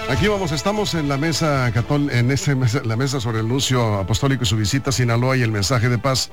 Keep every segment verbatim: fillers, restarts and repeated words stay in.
Aquí vamos, estamos en la mesa catól en este mesa, la mesa sobre el anuncio apostólico y su visita a Sinaloa y el mensaje de paz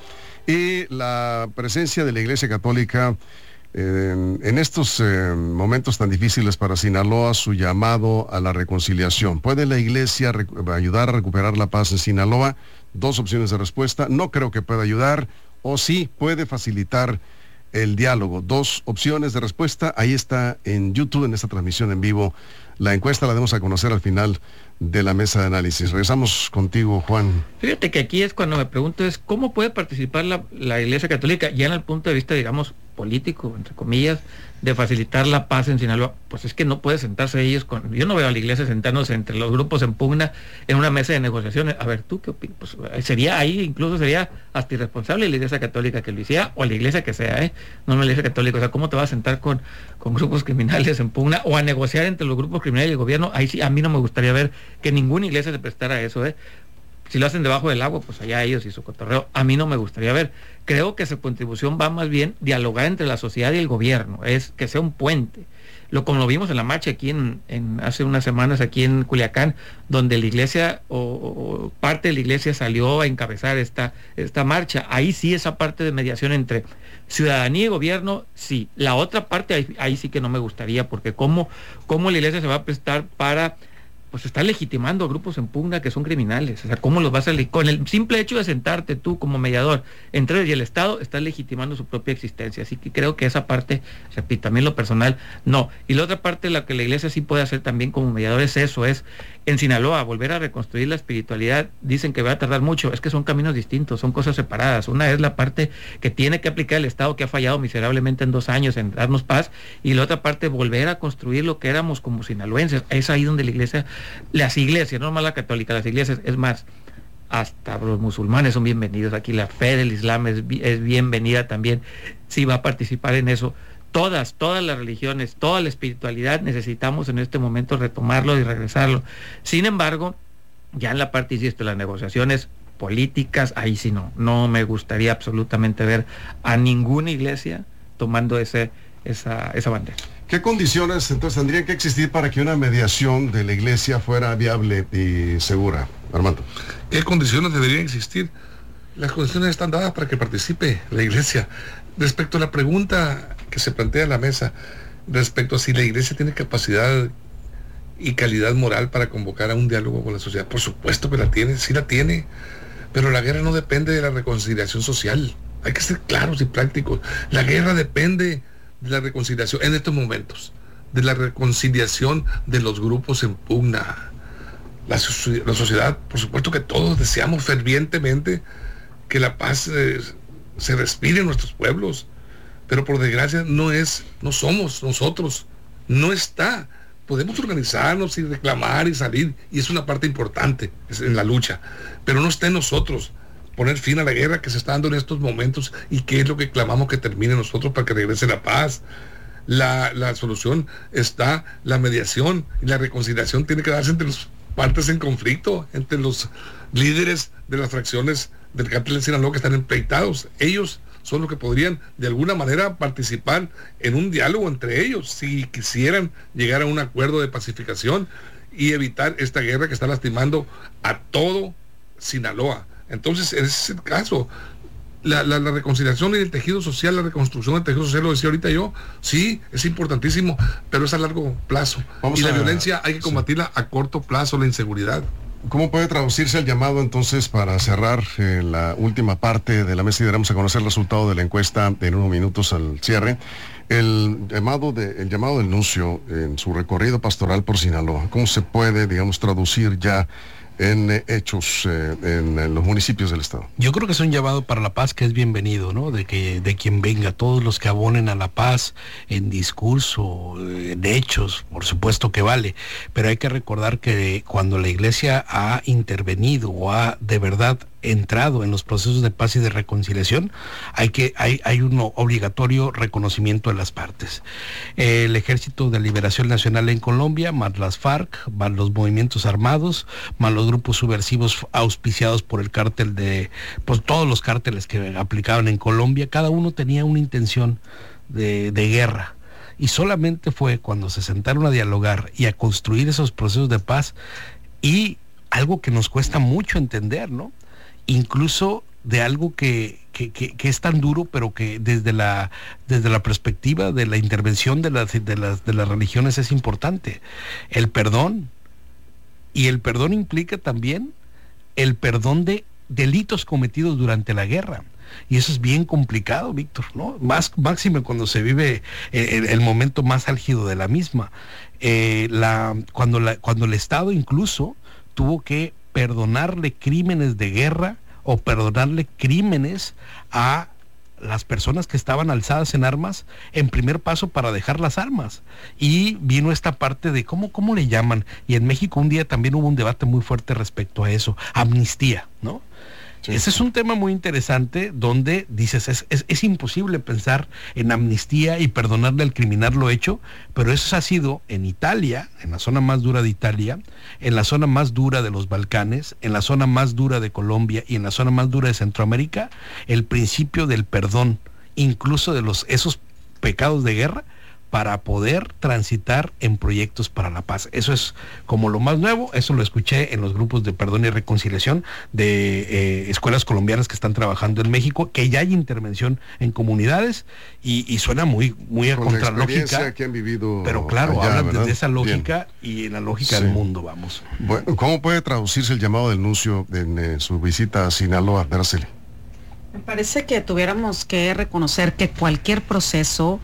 y la presencia de la Iglesia Católica eh, en, en estos eh, momentos tan difíciles para Sinaloa, su llamado a la reconciliación. ¿Puede la Iglesia ayudar a recuperar la paz en Sinaloa? Dos opciones de respuesta. No creo que pueda ayudar, o sí puede facilitar el diálogo. Dos opciones de respuesta. Ahí está en YouTube, en esta transmisión en vivo. La encuesta la damos a conocer al final de la mesa de análisis. Regresamos contigo, Juan. Fíjate que aquí es cuando me pregunto es cómo puede participar la, la Iglesia Católica, ya en el punto de vista, digamos, político, entre comillas, de facilitar la paz en Sinaloa. Pues es que no puede sentarse ellos con... Yo no veo a la Iglesia sentándose entre los grupos en pugna en una mesa de negociaciones. A ver, ¿tú qué opinas? Pues sería ahí, incluso sería hasta irresponsable la Iglesia Católica que lo hiciera, o la Iglesia que sea, ¿eh? No la Iglesia Católica. O sea, ¿cómo te vas a sentar con, con grupos criminales en pugna o a negociar entre los grupos criminales y el gobierno? Ahí sí, a mí no me gustaría ver que ninguna iglesia se prestara a eso, ¿eh? Si lo hacen debajo del agua, pues allá ellos y su cotorreo. A mí no me gustaría ver. Creo que su contribución va más bien dialogar entre la sociedad y el gobierno, es que sea un puente. Lo como lo vimos en la marcha aquí en, en hace unas semanas aquí en Culiacán, donde la iglesia o, o parte de la iglesia salió a encabezar esta, esta marcha. Ahí sí esa parte de mediación entre ciudadanía y gobierno, sí. La otra parte, ahí, ahí sí que no me gustaría, porque cómo, cómo la iglesia se va a prestar para... pues está legitimando a grupos en pugna que son criminales. O sea, ¿cómo los vas a... Con el simple hecho de sentarte tú como mediador entre ellos y el Estado, estás legitimando su propia existencia. Así que creo que esa parte, repito, también lo personal, no. Y la otra parte, la que la iglesia sí puede hacer también como mediador es eso, es en Sinaloa, volver a reconstruir la espiritualidad. Dicen que va a tardar mucho, es que son caminos distintos, son cosas separadas. Una es la parte que tiene que aplicar el Estado, que ha fallado miserablemente en dos años en darnos paz, y la otra parte, volver a construir lo que éramos como sinaloenses. Es ahí donde la iglesia... Las iglesias, no más la católica, las iglesias, es más, hasta los musulmanes son bienvenidos aquí, la fe del Islam es, es bienvenida también, si va a participar en eso. Todas, todas las religiones, toda la espiritualidad necesitamos en este momento retomarlo y regresarlo. Sin embargo, ya en la parte, insisto, las negociaciones políticas, ahí sí no, no me gustaría absolutamente ver a ninguna iglesia tomando ese, esa, esa bandera. ¿Qué condiciones entonces tendrían que existir para que una mediación de la iglesia fuera viable y segura, Armando? ¿Qué condiciones deberían existir? Las condiciones están dadas para que participe la iglesia. Respecto a la pregunta que se plantea en la mesa, respecto a si la iglesia tiene capacidad y calidad moral para convocar a un diálogo con la sociedad, por supuesto que la tiene, sí la tiene, pero la guerra no depende de la reconciliación social. Hay que ser claros y prácticos. La guerra depende de la reconciliación en estos momentos, de la reconciliación de los grupos en pugna. La, la sociedad, por supuesto que todos deseamos fervientemente que la paz eh, se respire en nuestros pueblos, pero por desgracia no es, no somos nosotros, no está. Podemos organizarnos y reclamar y salir, y es una parte importante en la lucha, pero no está en nosotros poner fin a la guerra que se está dando en estos momentos, y qué es lo que clamamos que termine nosotros para que regrese la paz. La, la solución está, la mediación y la reconciliación tiene que darse entre las partes en conflicto, entre los líderes de las fracciones del cártel de Sinaloa que están empleitados. Ellos son los que podrían de alguna manera participar en un diálogo entre ellos, si quisieran llegar a un acuerdo de pacificación y evitar esta guerra que está lastimando a todo Sinaloa. Entonces, ese es el caso. La, la, la reconciliación y el tejido social, la reconstrucción del tejido social, lo decía ahorita yo, sí, es importantísimo, pero es a largo plazo. Vamos y la a, violencia hay que combatirla sí. a corto plazo, la inseguridad. ¿Cómo puede traducirse el llamado entonces para cerrar eh, la última parte de la mesa y daremos a conocer el resultado de la encuesta en unos minutos al cierre? El llamado, de, el llamado del nuncio en su recorrido pastoral por Sinaloa, ¿cómo se puede, digamos, traducir ya en eh, hechos eh, en, en los municipios del estado? Yo creo que es un llamado para la paz que es bienvenido, ¿no? De que de quien venga, todos los que abonen a la paz en discurso, en hechos, por supuesto que vale, pero hay que recordar que cuando la iglesia ha intervenido o ha de verdad entrado en los procesos de paz y de reconciliación, hay que hay, hay un obligatorio reconocimiento de las partes. El Ejército de Liberación Nacional en Colombia, más las FARC, más los movimientos armados, más los grupos subversivos auspiciados por el cártel de, pues todos los cárteles que aplicaban en Colombia, cada uno tenía una intención de, de guerra. Y solamente fue cuando se sentaron a dialogar y a construir esos procesos de paz, y algo que nos cuesta mucho entender, ¿no? Incluso de algo que, que, que, que es tan duro, pero que desde la, desde la perspectiva de la intervención de las, de, las, de las religiones es importante. El perdón. Y el perdón implica también el perdón de delitos cometidos durante la guerra. Y eso es bien complicado, Víctor, ¿no? Más máximo cuando se vive el, el momento más álgido de la misma. Eh, la, cuando, la, cuando el Estado incluso tuvo que perdonarle crímenes de guerra o perdonarle crímenes a las personas que estaban alzadas en armas, en primer paso para dejar las armas. Y vino esta parte de cómo, cómo le llaman, y en México un día también hubo un debate muy fuerte respecto a eso, amnistía, ¿no? Sí. Ese es un tema muy interesante donde dices, es, es, es imposible pensar en amnistía y perdonarle al criminal lo hecho, pero eso ha sido en Italia, en la zona más dura de Italia, en la zona más dura de los Balcanes, en la zona más dura de Colombia y en la zona más dura de Centroamérica, el principio del perdón, incluso de los esos pecados de guerra, para poder transitar en proyectos para la paz. Eso es como lo más nuevo, eso lo escuché en los grupos de perdón y reconciliación de eh, escuelas colombianas que están trabajando en México, que ya hay intervención en comunidades y, y suena muy, muy a contralógica, que han vivido pero claro, allá, hablan ¿verdad? desde esa lógica Bien. Y en la lógica sí. del mundo, vamos. Bueno, ¿cómo puede traducirse el llamado del nuncio en eh, su visita a Sinaloa, Araceli? Me parece que tuviéramos que reconocer que cualquier proceso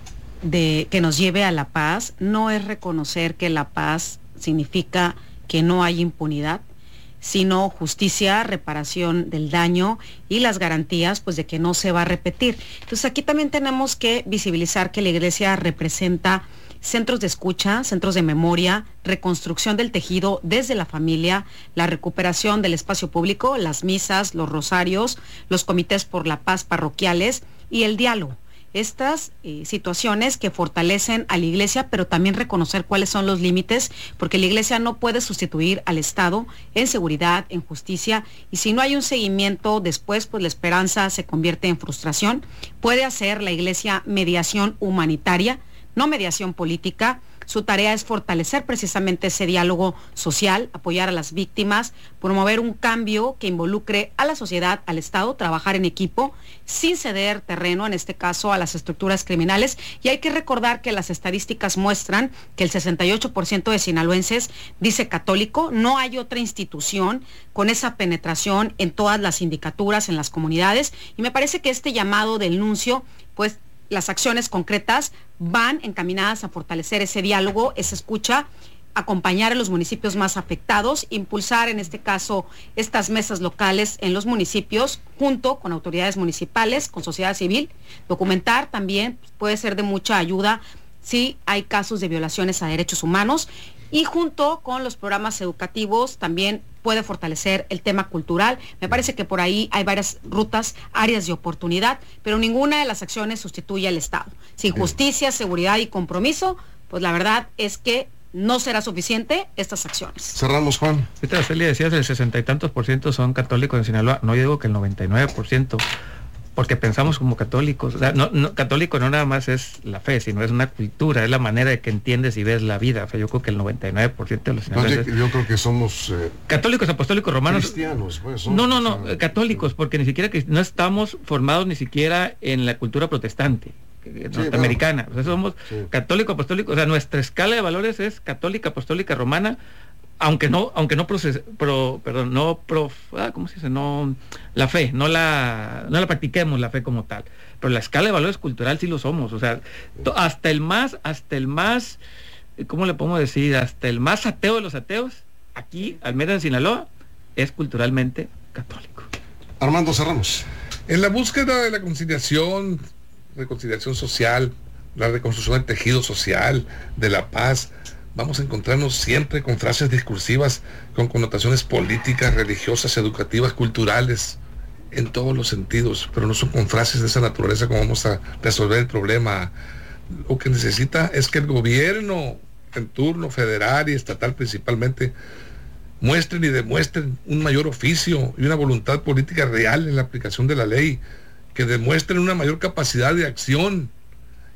de que nos lleve a la paz no es reconocer que la paz significa que no hay impunidad, sino justicia, reparación del daño y las garantías pues de que no se va a repetir. Entonces aquí también tenemos que visibilizar que la Iglesia representa centros de escucha, centros de memoria, reconstrucción del tejido desde la familia, la recuperación del espacio público, las misas, los rosarios, los comités por la paz parroquiales y el diálogo. Estas eh, situaciones que fortalecen a la Iglesia, pero también reconocer cuáles son los límites, porque la Iglesia no puede sustituir al Estado en seguridad, en justicia, y si no hay un seguimiento después, pues la esperanza se convierte en frustración. Puede hacer la Iglesia mediación humanitaria, no mediación política. Su tarea es fortalecer precisamente ese diálogo social, apoyar a las víctimas, promover un cambio que involucre a la sociedad, al Estado, trabajar en equipo, sin ceder terreno, en este caso, a las estructuras criminales. Y hay que recordar que las estadísticas muestran que el sesenta y ocho por ciento de sinaloenses dice católico. No hay otra institución con esa penetración en todas las sindicaturas, en las comunidades. Y me parece que este llamado del nuncio, pues, las acciones concretas van encaminadas a fortalecer ese diálogo, esa escucha, acompañar a los municipios más afectados, impulsar en este caso estas mesas locales en los municipios junto con autoridades municipales, con sociedad civil, documentar también puede ser de mucha ayuda si hay casos de violaciones a derechos humanos, y junto con los programas educativos también puede fortalecer el tema cultural. Me parece que por ahí hay varias rutas, áreas de oportunidad, pero ninguna de las acciones sustituye al Estado. Sin justicia, seguridad y compromiso, pues la verdad es que no será suficiente estas acciones. Cerramos, Juan. Ahorita Celia decías el sesenta y tantos por ciento son católicos en Sinaloa. No, yo digo que el noventa y nueve por ciento, porque pensamos como católicos. O sea, no, no, católico no nada más es la fe, sino es una cultura, es la manera de que entiendes y ves la vida. O sea, yo creo que el noventa y nueve por ciento de los sinaloenses... No, yo, yo creo que somos... Eh, católicos, apostólicos, romanos... Cristianos, pues. No, no, no, eh, católicos, porque ni siquiera no estamos formados ni siquiera en la cultura protestante norteamericana. Sí, o sea, somos sí. católico, apostólico, o sea, nuestra escala de valores es católica, apostólica, romana, aunque no, aunque no proces, pro, perdón, no prof, ah, ¿cómo se dice? No, la fe, no la, no la practiquemos la fe como tal, pero la escala de valores cultural sí lo somos, o sea, to, hasta el más, hasta el más, ¿cómo le podemos decir? Hasta el más ateo de los ateos, aquí, al menos en Sinaloa, es culturalmente católico. Armando, cerramos. En la búsqueda de la conciliación, reconciliación social, la reconstrucción del tejido social, de la paz, vamos a encontrarnos siempre con frases discursivas, con connotaciones políticas, religiosas, educativas, culturales, en todos los sentidos, pero no son con frases de esa naturaleza como vamos a resolver el problema. Lo que necesita es que el gobierno en turno, federal y estatal principalmente, muestren y demuestren un mayor oficio y una voluntad política real en la aplicación de la ley, que demuestren una mayor capacidad de acción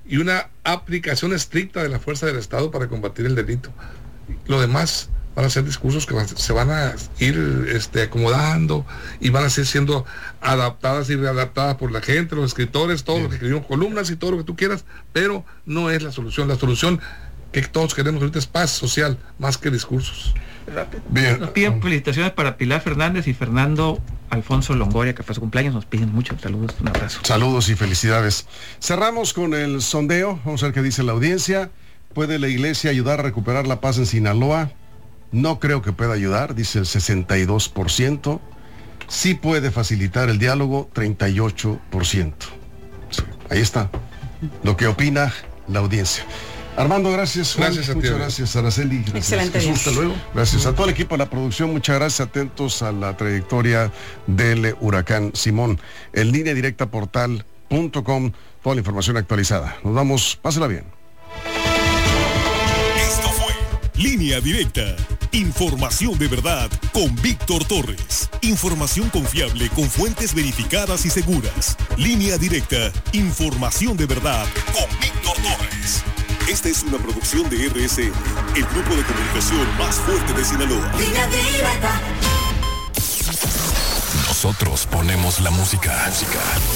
y una aplicación estricta de la fuerza del Estado para combatir el delito. Lo demás van a ser discursos que van, se van a ir este, acomodando y van a ser siendo adaptadas y readaptadas por la gente, los escritores, todos los que escribieron columnas y todo lo que tú quieras, pero no es la solución. La solución que todos queremos ahorita es paz social, más que discursos. Bien. Nos piden felicitaciones para Pilar Fernández y Fernando Alfonso Longoria, que fue su cumpleaños. Nos piden muchos saludos, un abrazo. Saludos y felicidades. Cerramos con el sondeo. Vamos a ver qué dice la audiencia. ¿Puede la iglesia ayudar a recuperar la paz en Sinaloa? No creo que pueda ayudar, dice el sesenta y dos por ciento. Sí puede facilitar el diálogo, treinta y ocho por ciento. Sí, ahí está lo que opina la audiencia. Armando, gracias. Juan, gracias a ti. Muchas gracias, Araceli. Gracias. Excelente día. Hasta luego. Gracias a todo el equipo de la producción. Muchas gracias. Atentos a la trayectoria del huracán Simón. En línea directa portal punto com, toda la información actualizada. Nos vamos. Pásela bien. Esto fue Línea Directa. Información de verdad con Víctor Torres. Información confiable con fuentes verificadas y seguras. Línea Directa. Información de verdad con Víctor Torres. Esta es una producción de R S N, el grupo de comunicación más fuerte de Sinaloa. Línea Directa. Nosotros ponemos la música. música.